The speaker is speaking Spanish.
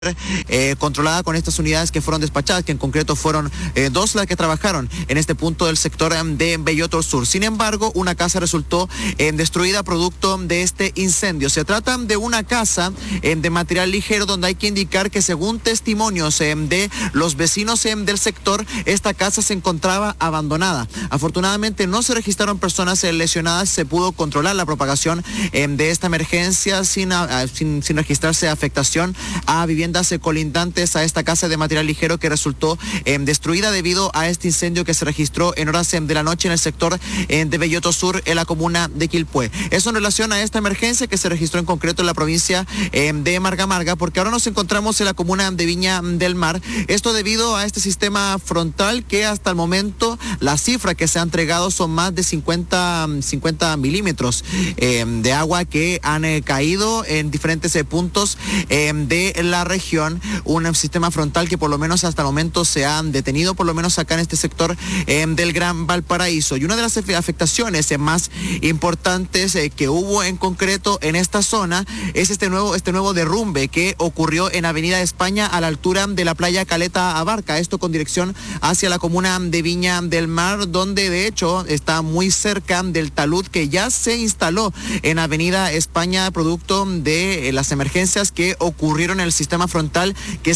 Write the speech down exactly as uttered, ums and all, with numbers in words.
Eh, controlada con estas unidades que fueron despachadas, que en concreto fueron eh, dos las que trabajaron en este punto del sector eh, de Belloto Sur. Sin embargo, una casa resultó eh, destruida producto de este incendio. Se trata de una casa eh, de material ligero, donde hay que indicar que, según testimonios eh, de los vecinos eh, del sector, esta casa se encontraba abandonada. Afortunadamente no se registraron personas eh, lesionadas, se pudo controlar la propagación eh, de esta emergencia sin, a, sin, sin registrarse afectación a viviendas colindantes a esta casa de material ligero, que resultó eh, destruida debido a este incendio que se registró en horas eh, de la noche en el sector eh, de Belloto Sur, en la comuna de Quilpué. Eso en relación a esta emergencia que se registró en concreto en la provincia eh, de Marga Marga, porque ahora nos encontramos en la comuna de Viña del Mar. Esto debido a este sistema frontal, que hasta el momento la cifra que se ha entregado son más de cincuenta milímetros eh, de agua que han eh, caído en diferentes eh, puntos eh, de la región. Un sistema frontal que por lo menos hasta el momento se han detenido, por lo menos acá en este sector eh, del Gran Valparaíso. Y una de las afectaciones eh, más importantes eh, que hubo en concreto en esta zona es este nuevo, este nuevo derrumbe que ocurrió en Avenida España, a la altura de la playa Caleta Abarca, esto con dirección hacia la comuna de Viña del Mar, donde de hecho está muy cerca del talud que ya se instaló en Avenida España, producto de eh, las emergencias que ocurrieron en el sistema frontal que